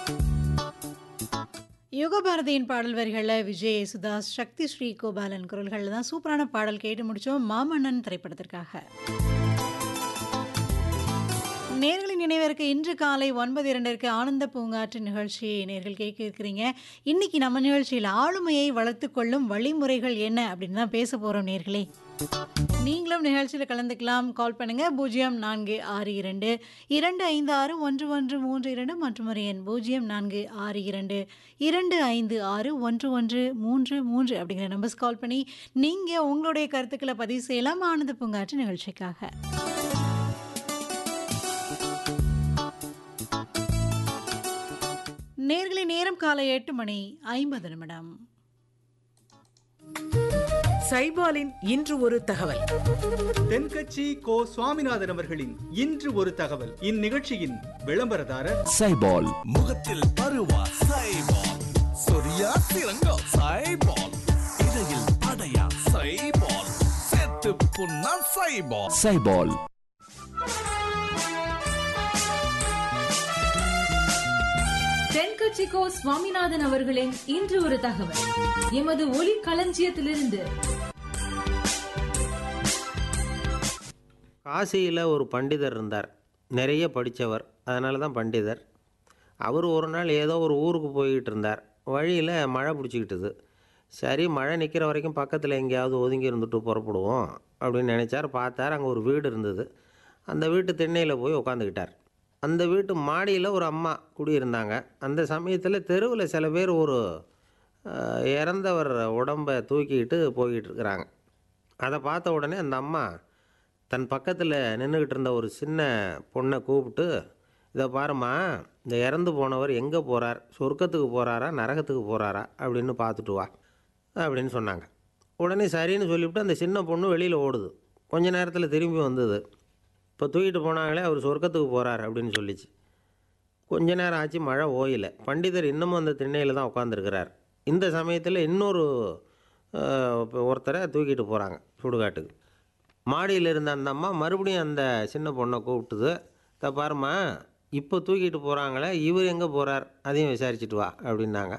யுகபாரதியின் பாடல் வரிகளில் விஜய் யேசுதாஸ், சக்தி ஸ்ரீ கோபாலன் குரல்களில் தான் சூப்பரான பாடல் கேட்டு முடிச்சோம். மாமன்னன் திரைப்படத்திற்காக. நேர்களின் நினைவிற்கு இன்று காலை 9:02 ஆனந்த பூங்காற்று நிகழ்ச்சி நேர்கள் கேட்க இருக்கிறீங்க. இன்னைக்கு நம்ம நிகழ்ச்சியில் ஆளுமையை வளர்த்துக் கொள்ளும் வழிமுறைகள் என்ன அப்படின்னு தான் பேச போறோம் நேர்களே. நீங்களும் நிகழ்ச்சியில் கலந்துக்கலாம். கால் பண்ணுங்க 0462 256 1132 மற்றும் ஒரு எண் 0462 256 1133 அப்படிங்கிற நம்பர்ஸ் கால் பண்ணி நீங்க உங்களுடைய கருத்துக்களை பதிவு செய்யலாம் ஆனந்த பூங்காற்று நிகழ்ச்சிக்காக. நேர்களை நேரம் காலை 8:50. சைபாலின் இன்று ஒரு தகவல். தென்கட்சி கோ சுவாமிநாதன் அவர்களின் இன்று ஒரு தகவல். இந்நிகழ்ச்சியின் விளம்பரதாரர் சைபால். முகத்தில் பருவா சைபால், சொரியா சிறங்கா சைபால், இடையில் அடையா சைபால், செத்து புண்ணா சைபால். சைபால். தென்கட்சி கோ சுவாமிநாதன் அவர்களின் இன்று ஒரு தகவல். எமது ஒலி களஞ்சியத்திலிருந்து. காசியில் ஒரு பண்டிதர் இருந்தார். நிறைய படித்தவர், அதனால தான் பண்டிதர். அவர் ஒரு நாள் ஏதோ ஒரு ஊருக்கு போய்கிட்டு இருந்தார். வழியில் மழை பிடிச்சிக்கிட்டுது. சரி, மழை நிற்கிற வரைக்கும் பக்கத்தில் எங்கேயாவது ஒதுங்கி இருந்துட்டு புறப்படுவோம் அப்படின்னு நினச்சார். பார்த்தார், அங்கே ஒரு வீடு இருந்தது. அந்த வீட்டு திண்ணையில் போய் உட்காந்துக்கிட்டார். அந்த வீட்டு மாடியில் ஒரு அம்மா குடியிருந்தாங்க. அந்த சமயத்தில் தெருவில் சில பேர் ஒரு இறந்தவர் உடம்பை தூக்கிக்கிட்டு போய்கிட்டு இருக்கிறாங்க. அதை பார்த்த உடனே அந்த அம்மா தன் பக்கத்தில் நின்றுக்கிட்டு இருந்த ஒரு சின்ன பொண்ணை கூப்பிட்டு, இதை பாரும்மா, இந்த இறந்து போனவர் எங்கே போகிறார், சொர்க்கத்துக்கு போகிறாரா நரகத்துக்கு போகிறாரா அப்படின்னு பார்த்துட்டு வா அப்படின்னு சொன்னாங்க. உடனே சரின்னு சொல்லிவிட்டு அந்த சின்ன பொண்ணு வெளியில் ஓடுது. கொஞ்ச நேரத்தில் திரும்பி வந்தது. இப்போ தூக்கிட்டு போனாங்களே, அவர் சொர்க்கத்துக்கு போகிறார் அப்படின்னு சொல்லிச்சு. கொஞ்ச நேரம் ஆச்சு, மழை ஓயலை. பண்டிதர் இன்னமும் அந்த திண்ணையில் தான் உட்காந்துருக்கிறார். இந்த சமயத்தில் இன்னொரு ஒருத்தரை தூக்கிட்டு போகிறாங்க சுடுகாட்டுக்கு. மாடியில் இருந்த அந்த அம்மா மறுபடியும் அந்த சின்ன பொண்ணை கூப்பிட்டுது, இதை பாரும்மா, இப்போ தூக்கிட்டு போகிறாங்களே, இவர் எங்கே போகிறார் அதையும் விசாரிச்சுட்டு வா அப்படின்னாங்க.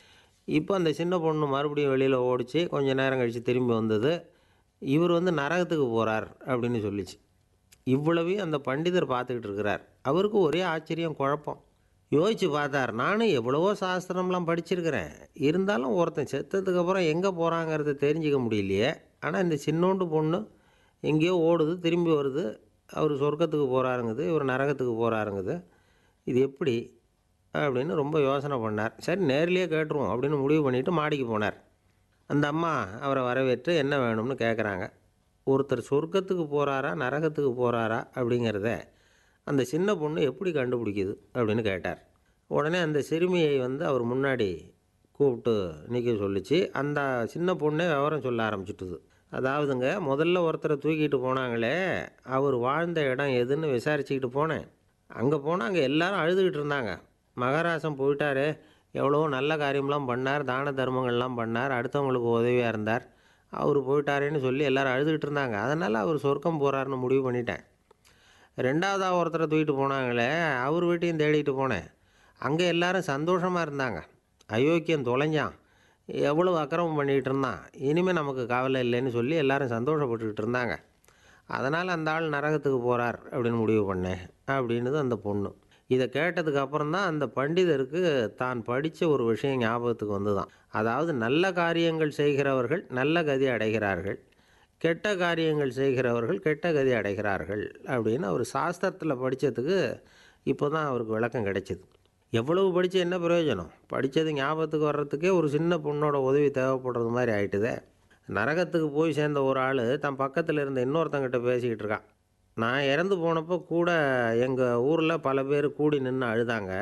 இப்போ அந்த சின்ன பொண்ணு மறுபடியும் வெளியில் ஓடிச்சு. கொஞ்சம் நேரம் கழித்து திரும்பி வந்தது. இவர் நரகத்துக்கு போகிறார் அப்படின்னு சொல்லிச்சு. இவ்வளவையும் அந்த பண்டிதர் பார்த்துக்கிட்டு இருக்கிறார். அவருக்கு ஒரே ஆச்சரியம், குழப்பம். யோசித்து பார்த்தார், நானும் எவ்வளவோ சாஸ்திரம்லாம் படிச்சிருக்கிறேன், இருந்தாலும் ஒருத்தன் செத்ததுக்கப்புறம் எங்கே போகிறாங்கிறத தெரிஞ்சிக்க முடியலையே. ஆனால் இந்த சின்னோண்டு பொண்ணு எங்கேயோ ஓடுது, திரும்பி வருது, அவர் சொர்க்கத்துக்கு போகிறாருங்குது, இவர் நரகத்துக்கு போகிறாருங்குது, இது எப்படி அப்படின்னு ரொம்ப யோசனை பண்ணார். சரி, நேர்லேயே கேட்டுருவோம் அப்படின்னு முடிவு பண்ணிவிட்டு மாடிக்கு போனார். அந்த அம்மா அவரை வரவேற்று என்ன வேணும்னு கேட்குறாங்க. ஒருத்தர் சொர்க்கத்துக்கு போகிறாரா நரகத்துக்கு போகிறாரா அப்படிங்கிறத அந்த சின்ன பொண்ணு எப்படி கண்டுபிடிக்குது அப்படின்னு கேட்டார். உடனே அந்த சிறுமியை அவர் முன்னாடி கூப்பிட்டு நிற்க சொல்லிச்சு. அந்த சின்ன பொண்ணே விவரம் சொல்ல ஆரம்பிச்சிட்டுது. அதாவதுங்க, முதல்ல ஒருத்தரை தூக்கிட்டு போனாங்களே, அவர் வாழ்ந்த இடம் எதுன்னு விசாரிச்சுக்கிட்டு போனேன். அங்கே போனால் அங்கே எல்லாரும் அழுதுகிட்டு இருந்தாங்க. மகாராசன் போயிட்டாரே, எவ்வளோ நல்ல காரியம்லாம் பண்ணார், தான தர்மங்கள்லாம் பண்ணார், அடுத்தவங்களுக்கு உதவியாக இருந்தார், அவர் போயிட்டாரேன்னு சொல்லி எல்லோரும் அழுதுகிட்டு இருந்தாங்க. அதனால் அவர் சொர்க்கம் போகிறாருன்னு முடிவு பண்ணிட்டேன். ரெண்டாவதாக ஒருத்தரை தூக்கிட்டு போனாங்களே, அவர் வீட்டையும் தேடிட்டு போனேன். அங்கே எல்லோரும் சந்தோஷமாக இருந்தாங்க. அயோக்கியம் தொலைஞ்சான், எவ்வளோ அக்கிரமம் பண்ணிக்கிட்டு இருந்தான், இனிமேல் நமக்கு கவலை இல்லைன்னு சொல்லி எல்லோரும் சந்தோஷப்பட்டுக்கிட்டு இருந்தாங்க. அதனால் அந்த ஆள் நரகத்துக்கு போகிறார் அப்படின்னு முடிவு பண்ணேன் அப்படின்னுது அந்த பொண்ணு. இதை கேட்டதுக்கு அப்புறம்தான் அந்த பண்டிதருக்கு தான் படித்த ஒரு விஷயம் ஞாபகத்துக்கு வந்து தான். அதாவது, நல்ல காரியங்கள் செய்கிறவர்கள் நல்ல கதி அடைகிறார்கள், கெட்ட காரியங்கள் செய்கிறவர்கள் கெட்ட கதி அடைகிறார்கள் அப்படின்னு அவர் சாஸ்திரத்தில் படித்ததுக்கு இப்போ தான் அவருக்கு விளக்கம் கிடைச்சிது. எவ்வளவு படித்து என்ன பிரயோஜனம், படித்தது ஞாபகத்துக்கு வர்றதுக்கே ஒரு சின்ன பொண்ணோட உதவி தேவைப்படுறது மாதிரி ஆகிட்டுதே. நரகத்துக்கு போய் சேர்ந்த ஒரு ஆள் தன் பக்கத்தில் இருந்த இன்னொருத்தங்கிட்ட பேசிக்கிட்டு இருக்கான். நான் இறந்து போனப்போ கூட எங்கள் ஊரில் பல பேர் கூடி நின்று அழுதாங்க,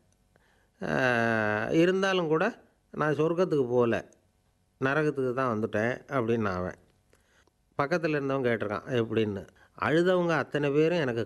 இருந்தாலும் கூட நான் சொர்க்கத்துக்கு போகல, நரகத்துக்கு தான் வந்துட்டேன் அப்படின்னு அவன். பக்கத்தில் இருந்தவங்க கேட்டிருக்கான், எப்படின்னு. அழுதவங்க அத்தனை பேரும் எனக்கு